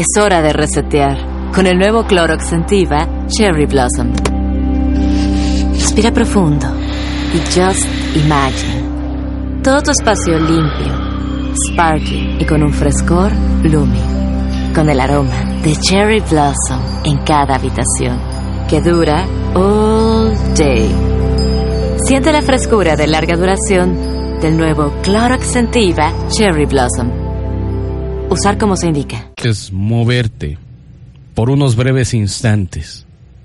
Es hora de resetear con el nuevo Clorox Scentiva Cherry Blossom. Respira profundo y just imagine. Todo tu espacio limpio, sparkly y con un frescor blooming. Con el aroma de Cherry Blossom en cada habitación, que dura all day. Siente la frescura de larga duración del nuevo Clorox Scentiva Cherry Blossom. Usar como se indica. Es moverte por unos breves instantes.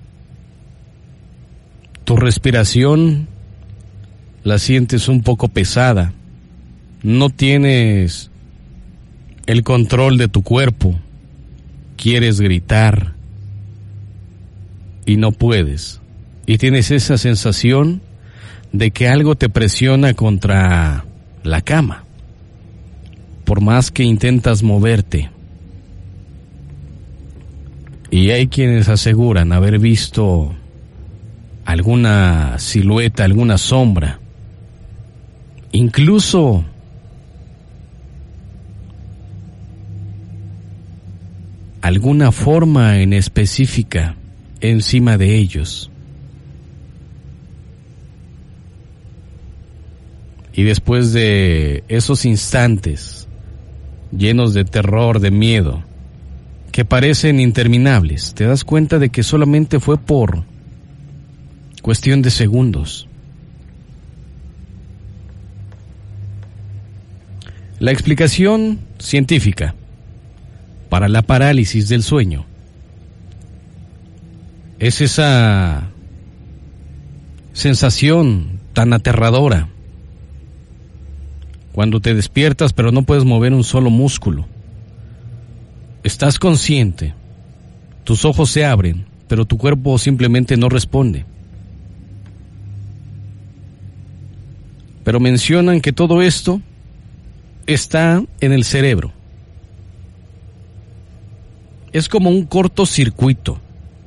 Tu respiración la sientes un poco pesada. No tienes el control de tu cuerpo. Quieres gritar y no puedes. Y tienes esa sensación de que algo te presiona contra la cama. Por más que intentas moverte. Y hay quienes aseguran haber visto alguna silueta, alguna sombra. Incluso alguna forma en específica encima de ellos. Y después de esos instantes llenos de terror, de miedo, que parecen interminables, te das cuenta de que solamente fue por cuestión de segundos. La explicación científica para la parálisis del sueño es esa sensación tan aterradora cuando te despiertas pero no puedes mover un solo músculo. Estás consciente, tus ojos se abren, pero tu cuerpo simplemente no responde. Pero mencionan que todo esto está en el cerebro. Es como un cortocircuito.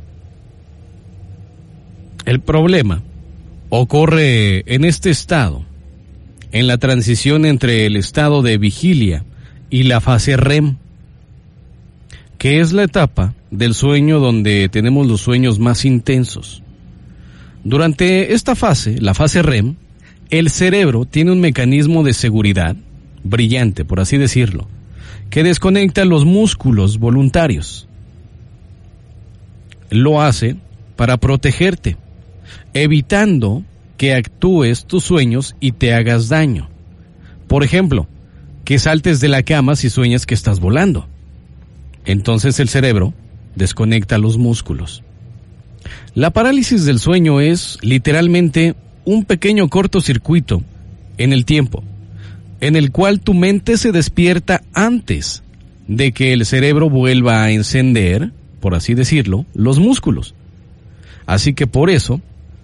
El problema ocurre en este estado, en la transición entre el estado de vigilia y la fase REM, que es la etapa del sueño donde tenemos los sueños más intensos. Durante esta fase, la fase REM, el cerebro tiene un mecanismo de seguridad brillante, por así decirlo, que desconecta los músculos voluntarios. Lo hace para protegerte, evitando que actúes tus sueños y te hagas daño. Por ejemplo, que saltes de la cama si sueñas que estás volando. Entonces el cerebro desconecta los músculos. La parálisis del sueño es literalmente un pequeño cortocircuito en el tiempo, en el cual tu mente se despierta antes de que el cerebro vuelva a encender, por así decirlo, los músculos. Así que por eso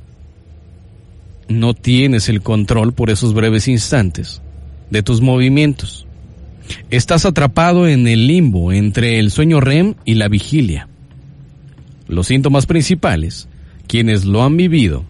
no tienes el control por esos breves instantes de tus movimientos. Estás atrapado en el limbo entre el sueño REM y la vigilia. Los síntomas principales, quienes lo han vivido,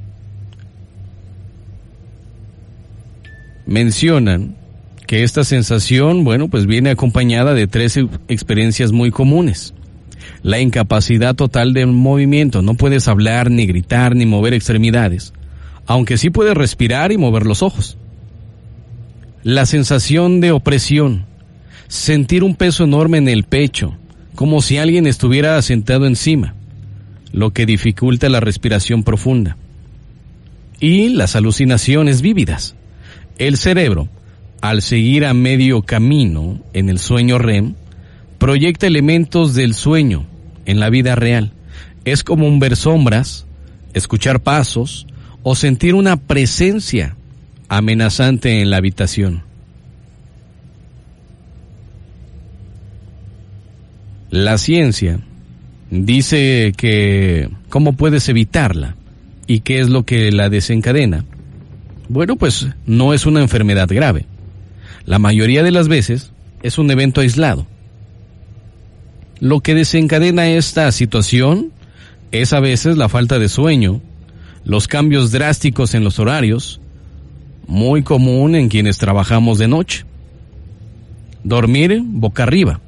mencionan que esta sensación, pues viene acompañada de 3 experiencias muy comunes. La incapacidad total de movimiento, no puedes hablar, ni gritar, ni mover extremidades, aunque sí puedes respirar y mover los ojos. La sensación de opresión, sentir un peso enorme en el pecho, como si alguien estuviera sentado encima, lo que dificulta la respiración profunda. Y las alucinaciones vívidas. El cerebro, al seguir a medio camino en el sueño REM, proyecta elementos del sueño en la vida real. Es como ver sombras, escuchar pasos o sentir una presencia amenazante en la habitación. La ciencia dice que cómo puedes evitarla y qué es lo que la desencadena. Pues no es una enfermedad grave. La mayoría de las veces es un evento aislado. Lo que desencadena esta situación es a veces la falta de sueño, los cambios drásticos en los horarios, muy común en quienes trabajamos de noche. Dormir boca arriba,